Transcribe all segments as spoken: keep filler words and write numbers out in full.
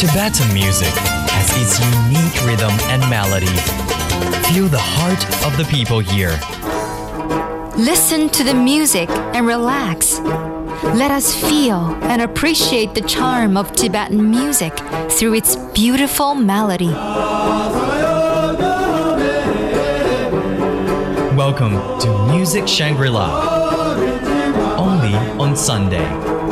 Tibetan music has its unique rhythm and melody. Feel the heart of the people here. Listen to the music and relax. Let us feel and appreciate the charm of Tibetan music through its beautiful melody. Welcome to Music Shangri-La, only on Sunday.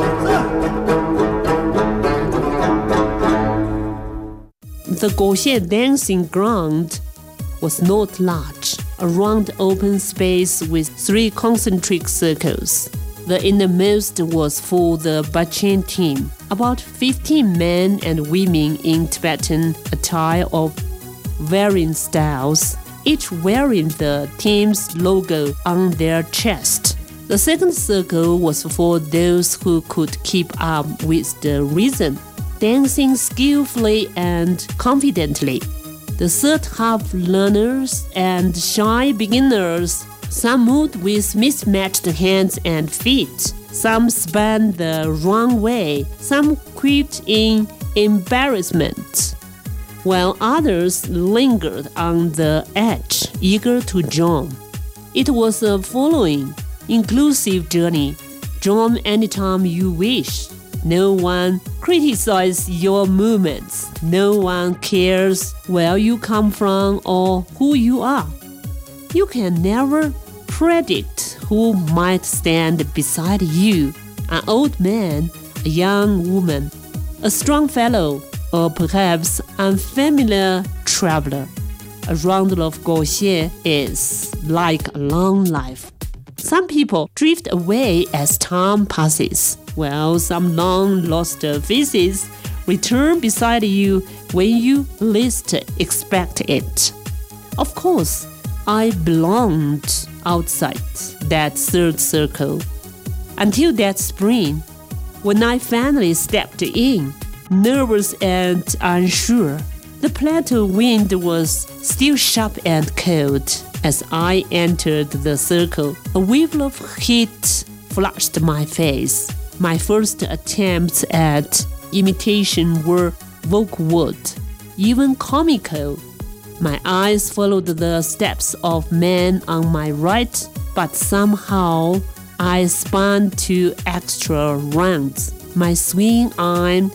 The Goxie dancing ground was not large, a round open space with three concentric circles. The innermost was for the Bachin team, about fifteen men and women in Tibetan attire of varying styles, each wearing the team's logo on their chest. The second circle was for those who could keep up with the rhythm, dancing skillfully and confidently. The third half learners and shy beginners. Some moved with mismatched hands and feet. Some spun the wrong way. Some quit in embarrassment, while others lingered on the edge, eager to join. It was a following, inclusive journey. Join anytime you wish. No one criticizes your movements. No one cares where you come from or who you are. You can never predict who might stand beside you, an old man, a young woman, a strong fellow, or perhaps unfamiliar traveler. A round of Goxie is like a long life. Some people drift away as time passes, while some long-lost faces return beside you when you least expect it. Of course, I belonged outside that third circle until that spring, when I finally stepped in, nervous and unsure. The plateau wind was still sharp and cold. As I entered the circle, a wave of heat flushed my face. My first attempts at imitation were awkward, even comical. My eyes followed the steps of men on my right, but somehow I spun two extra rounds. My swing arm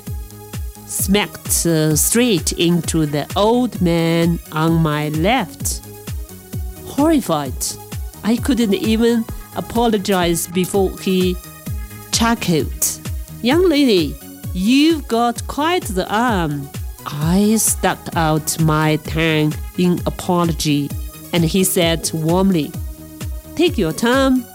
smacked uh, straight into the old man on my left. Horrified, I couldn't even apologize before he chuckled. "Young lady, you've got quite the arm." I stuck out my tongue in apology, and he said warmly, "Take your time."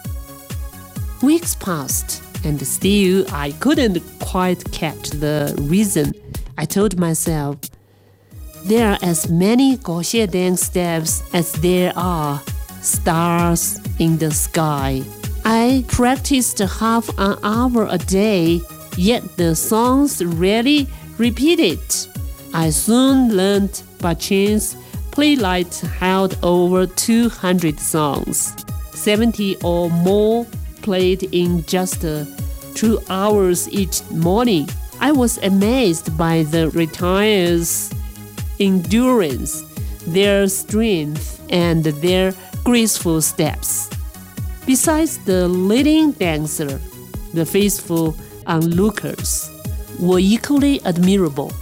Weeks passed, and still I couldn't quite catch the reason. I told myself, there are as many Goxie dance steps as there are stars in the sky. I practiced half an hour a day, yet the songs rarely repeated. I soon learned Bachin's playlist held over two hundred songs, seventy or more played in just uh, two hours each morning. I was amazed by the retirees' endurance, their strength, and their graceful steps. Besides the leading dancer, the faithful onlookers were equally admirable.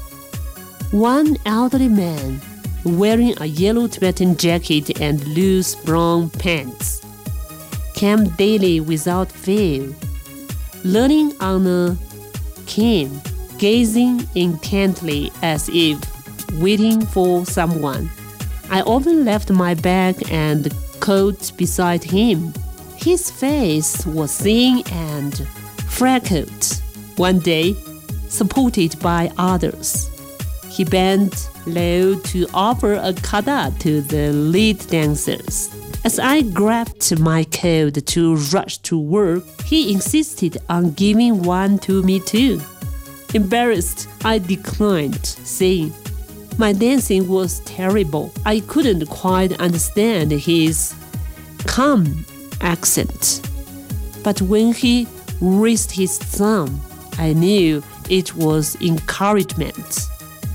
One elderly man, wearing a yellow Tibetan jacket and loose brown pants, came daily without fail, leaning on a cane, gazing intently as if waiting for someone. I often left my bag and coat beside him. His face was thin and freckled. One day, supported by others, he bent low to offer a kada to the lead dancers. As I grabbed my coat to rush to work, he insisted on giving one to me too. Embarrassed, I declined, saying my dancing was terrible. I couldn't quite understand his calm accent. But when he raised his thumb, I knew it was encouragement.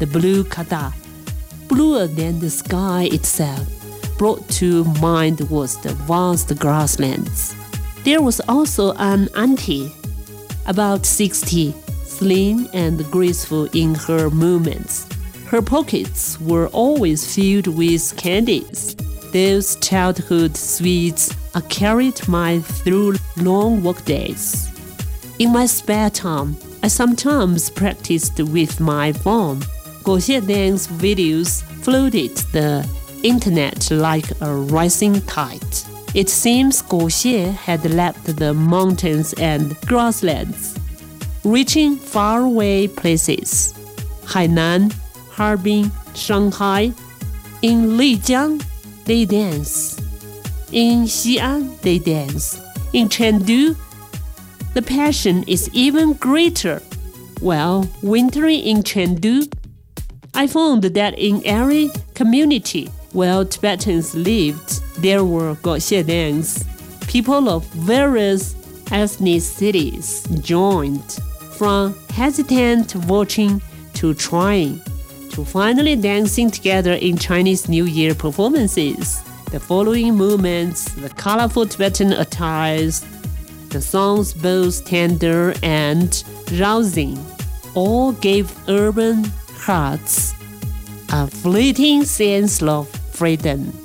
the blue kata, bluer than the sky itself. Brought to mind was the vast grasslands. There was also an auntie, about sixty, slim and graceful in her movements. Her pockets were always filled with candies. Those childhood sweets I carried my through long workdays. In my spare time, I sometimes practiced with my phone. Guoxie dance videos flooded the internet like a rising tide. It seems Guoxie had left the mountains and grasslands, reaching faraway places. Hainan, Harbin, Shanghai. In Lijiang, they dance. In Xi'an, they dance. In Chengdu, the passion is even greater. While wintering in Chengdu, I found that in every community where Tibetans lived, there were Guoxie dance. People of various ethnicities joined, from hesitant watching to trying, to finally dancing together in Chinese New Year performances. The following movements, the colorful Tibetan attires, the songs both tender and rousing, all gave urban hearts a fleeting sense of freedom.